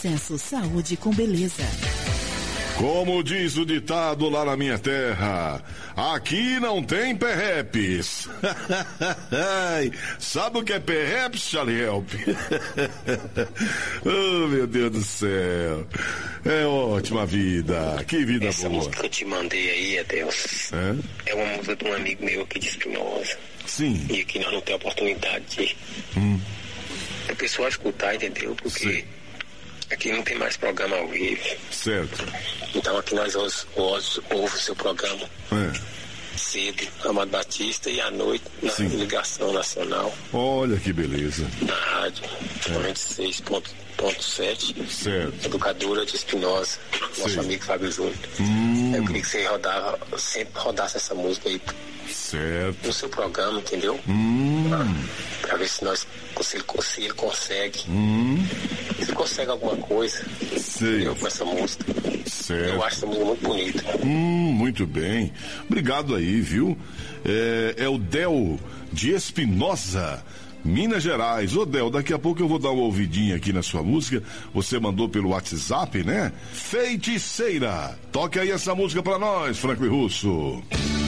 Sucesso, saúde com beleza. Como diz o ditado lá na minha terra, aqui não tem perrepes. Sabe o que é perrepes, Charlie Help? Oh, meu Deus do céu. É ótima vida. Que vida Essa boa. música que eu te mandei aí, Adeus, é uma música de um amigo meu aqui de Espinosa. Sim. E aqui nós não temos oportunidade de o pessoal escutar, entendeu? Porque aqui não tem mais programa ao vivo. Certo. Então aqui nós ouve o seu programa cedo, Amado Batista, e à noite na ligação nacional. Olha que beleza. Na rádio 96.7, certo. Educadora de Espinosa, nosso amigo Fábio Júnior. Eu queria que você sempre rodasse essa música aí. Certo. No seu programa, entendeu? Pra ver se ele consegue. Se consegue alguma coisa, entendeu? Com essa música. Certo. Eu acho essa música muito bonita. Muito bem. Obrigado aí, viu? É o Del de Espinosa, Minas Gerais. Ô Del, daqui a pouco eu vou dar uma ouvidinha aqui na sua música. Você mandou pelo WhatsApp, né? Feiticeira. Toque aí essa música pra nós, Franco e Russo.